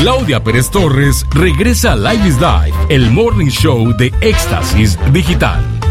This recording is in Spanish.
Claudia Pérez Torres regresa a Live is Live, el morning show de Éxtasis Digital.